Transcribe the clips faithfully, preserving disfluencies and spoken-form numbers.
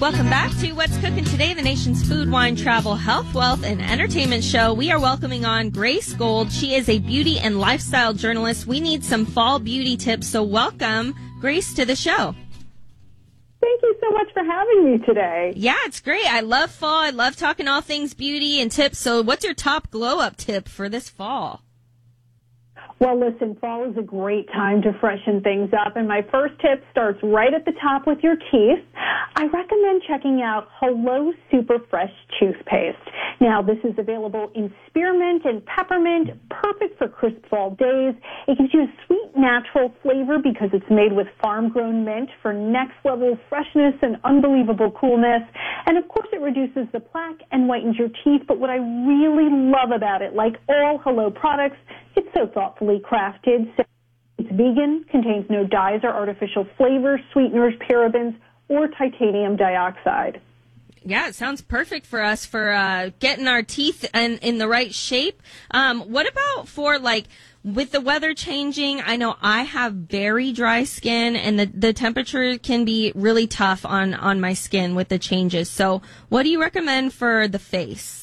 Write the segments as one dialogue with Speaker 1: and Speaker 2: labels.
Speaker 1: Welcome back to What's Cooking Today, the nation's food, wine, travel, health, wealth, and entertainment show. We are welcoming on Grace Gold. She is a beauty and lifestyle journalist. We need some fall beauty tips, so welcome, Grace, to the show.
Speaker 2: Thank you so much for having me today.
Speaker 1: Yeah, it's great. I love fall. I love talking all things beauty and tips. So what's your top glow-up tip for this fall?
Speaker 2: Well, listen, fall is a great time to freshen things up, and my first tip starts right at the top with your teeth. I recommend checking out Hello Super Fresh toothpaste. Now, this is available in spearmint and peppermint, perfect for crisp fall days. It gives you a sweet, natural flavor because it's made with farm-grown mint for next-level freshness and unbelievable coolness. And, of course, it reduces the plaque and whitens your teeth. But what I really love about it, like all Hello products, it's so thoughtfully crafted. So it's vegan, contains no dyes or artificial flavors, sweeteners, parabens, or titanium dioxide.
Speaker 1: Yeah, it sounds perfect for us for uh, getting our teeth in, in the right shape. Um, what about for, like, with the weather changing? I know I have very dry skin, and the, the temperature can be really tough on, on my skin with the changes. So what do you recommend for the face?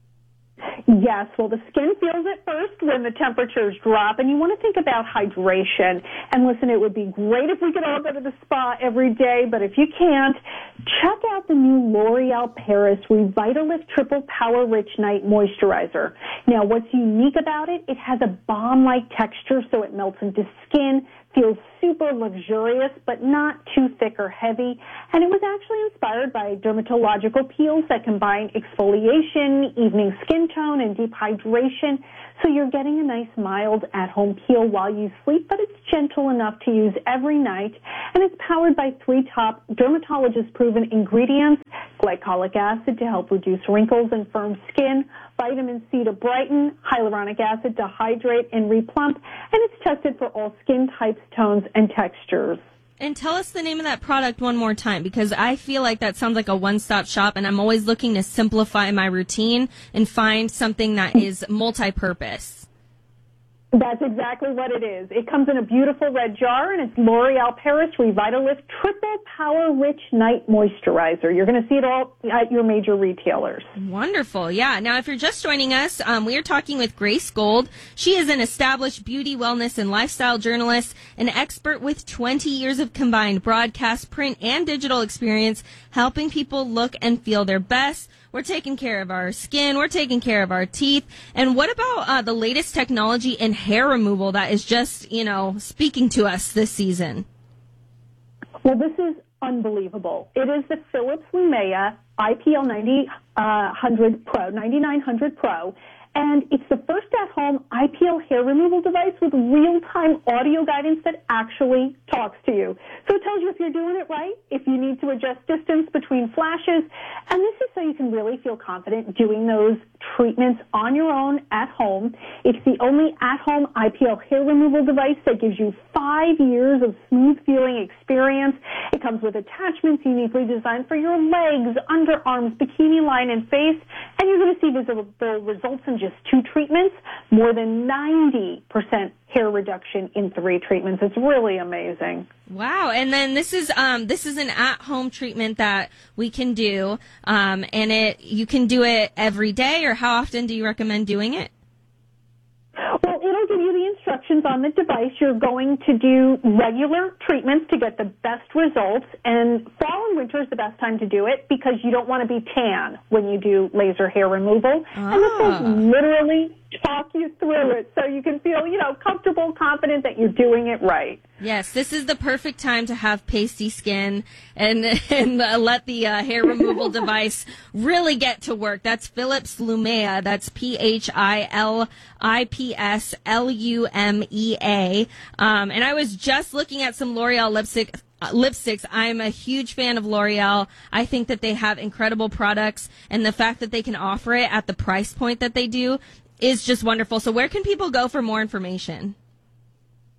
Speaker 2: Yes, well, the skin feels it first when the temperatures drop, and you want to think about hydration. And listen, it would be great if we could all go to the spa every day, but if you can't, check out the new L'Oreal Paris Revitalift Triple Power Rich Night Moisturizer. Now, what's unique about it, it has a balm-like texture, so it melts into skin, feels super luxurious, but not too thick or heavy. And it was actually inspired by dermatological peels that combine exfoliation, evening skin tone, and deep hydration. So you're getting a nice mild at-home peel while you sleep, but it's gentle enough to use every night. And it's powered by three top dermatologist-proven ingredients: glycolic acid to help reduce wrinkles and firm skin, vitamin C to brighten, hyaluronic acid to hydrate and replump, and it's tested for all skin types, tones, and textures.
Speaker 1: And tell us the name of that product one more time, because I feel like that sounds like a one-stop shop, and I'm always looking to simplify my routine and find something that is multi-purpose.
Speaker 2: That's exactly what it is. It comes in a beautiful red jar, and it's L'Oreal Paris Revitalift Triple Power Rich Night Moisturizer. You're going to see it all at your major retailers.
Speaker 1: Wonderful. Yeah. Now, if you're just joining us, um, we are talking with Grace Gold. She is an established beauty, wellness, and lifestyle journalist, an expert with twenty years of combined broadcast, print, and digital experience, helping people look and feel their best. We're taking care of our skin. We're taking care of our teeth. And what about uh, the latest technology in hair removal that is just, you know, speaking to us this season?
Speaker 2: Well, this is unbelievable. It is the Philips Lumea I P L ninety hundred Pro, ninety-nine hundred Pro. And it's the first at-home I P L hair removal device with real-time audio guidance that actually talks to you. So it tells you if you're doing it right, if you need to adjust distance between flashes, and this is so you can really feel confident doing those treatments on your own at home. It's the only at-home I P L hair removal device that gives you five years of smooth-feeling experience. It comes with attachments uniquely designed for your legs, underarms, bikini line, and face, and you're going to see visible results in just two treatments, more than ninety percent hair reduction in three treatments. It's really amazing.
Speaker 1: Wow. And then this is um this is an at-home treatment that we can do, um and it you can do it every day, or how often do you recommend doing it?
Speaker 2: Well, it'll give you the instructions on the device. You're going to do regular treatments to get the best results, and fall and winter is the best time to do it because you don't want to be tan when you do laser hair removal.
Speaker 1: Ah.
Speaker 2: And this will literally talk you through it so you can feel, you know, comfortable, confident that you're doing it right.
Speaker 1: Yes, this is the perfect time to have pasty skin and and uh, let the uh, hair removal device really get to work. That's Philips Lumea. That's P H I L I P S L U M E A. Um, and I was just looking at some L'Oreal lipstick. Uh, lipsticks. I'm a huge fan of L'Oreal. I think that they have incredible products, and the fact that they can offer it at the price point that they do is just wonderful. So where can people go for more information?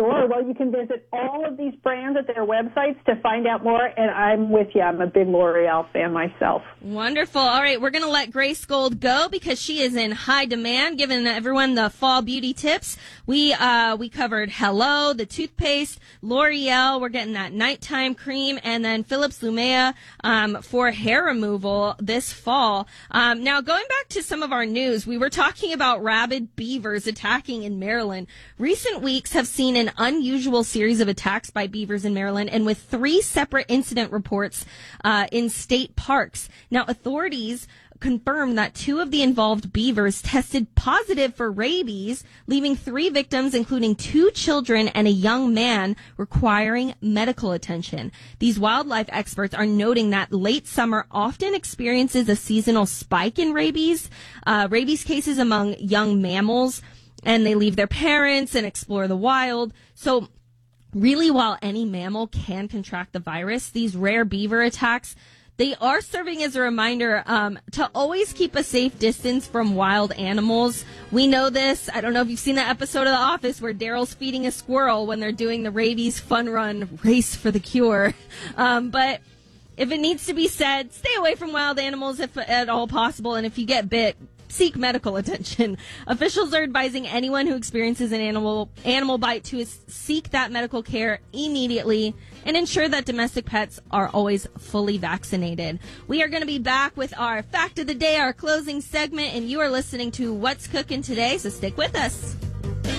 Speaker 2: Sure. Well, you can visit all of these brands at their websites to find out more, and I'm with you. I'm a big L'Oreal fan myself.
Speaker 1: Wonderful. All right, we're going to let Grace Gold go because she is in high demand, giving everyone the fall beauty tips. We uh, we covered Hello, the toothpaste, L'Oreal, we're getting that nighttime cream, and then Philips Lumea um, for hair removal this fall. Um, now, going back to some of our news, we were talking about rabid beavers attacking in Maryland. Recent weeks have seen an unusual series of attacks by beavers in Maryland, and with three separate incident reports uh, in state parks. Now, authorities confirmed that two of the involved beavers tested positive for rabies, leaving three victims, including two children and a young man, requiring medical attention. These wildlife experts are noting that late summer often experiences a seasonal spike in rabies, uh, rabies cases among young mammals, and they leave their parents and explore the wild. So really, while any mammal can contract the virus, these rare beaver attacks, they are serving as a reminder um, to always keep a safe distance from wild animals. We know this. I don't know if you've seen that episode of The Office where Daryl's feeding a squirrel when they're doing the rabies fun run race for the cure. Um, but if it needs to be said, stay away from wild animals if at all possible. And if you get bit, seek medical attention. Officials are advising anyone who experiences an animal animal bite to seek that medical care immediately and ensure that domestic pets are always fully vaccinated. We are going to be back with our fact of the day, our closing segment, and you are listening to What's Cooking Today, so stick with us.